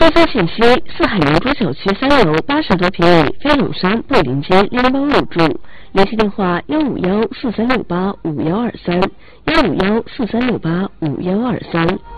收发信息：四海明珠小区3楼80多平米飞龙山布林街联邦入住，联系电话15143685123，15143685123。